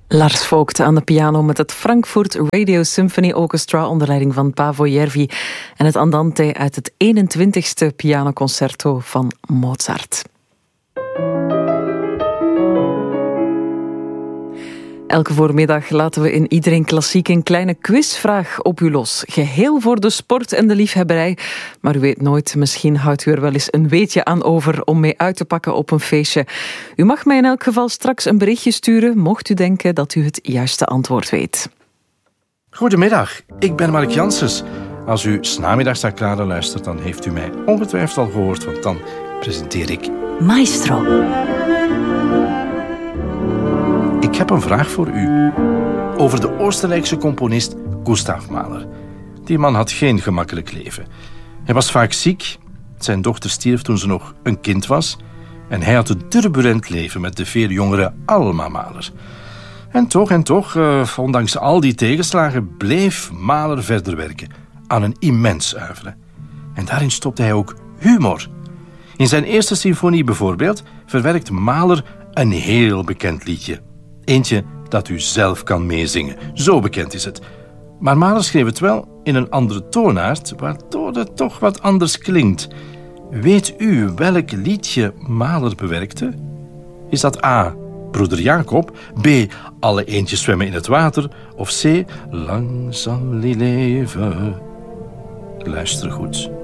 Lars Vogt aan de piano met het Frankfurt Radio Symphony Orchestra onder leiding van Paavo Järvi en het Andante uit het 21ste pianoconcerto van Mozart. Elke voormiddag laten we in Iedereen Klassiek een kleine quizvraag op u los. Geheel voor de sport en de liefhebberij. Maar u weet nooit, misschien houdt u er wel eens een weetje aan over om mee uit te pakken op een feestje. U mag mij in elk geval straks een berichtje sturen, mocht u denken dat u het juiste antwoord weet. Goedemiddag, ik ben Mark Janssens. Als u 's namiddags naar Clara luistert, dan heeft u mij ongetwijfeld al gehoord, want dan presenteer ik Maestro. Ik heb een vraag voor u. Over de Oostenrijkse componist Gustav Mahler. Die man had geen gemakkelijk leven. Hij was vaak ziek. Zijn dochter stierf toen ze nog een kind was. En hij had een turbulent leven met de veel jongere Alma Mahler. En toch, ondanks al die tegenslagen, bleef Mahler verder werken aan een immens oeuvre. En daarin stopte hij ook humor. In zijn eerste symfonie bijvoorbeeld verwerkt Mahler een heel bekend liedje. Eentje dat u zelf kan meezingen. Zo bekend is het. Maar Mahler schreef het wel in een andere toonaard, waardoor het toch wat anders klinkt. Weet u welk liedje Mahler bewerkte? Is dat A, Broeder Jacob, B, Alle eendjes zwemmen in het water, of C, Lang zal die leven? Luister goed.